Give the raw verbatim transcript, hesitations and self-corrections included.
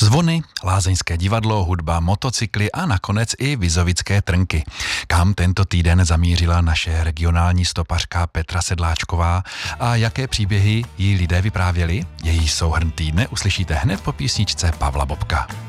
Zvony, lázeňské divadlo, hudba, motocykly a nakonec i vizovické trnky. Kam tento týden zamířila naše regionální stopařka Petra Sedláčková a jaké příběhy jí lidé vyprávěli? Její souhrn týdne uslyšíte hned po písničce Pavla Bobka.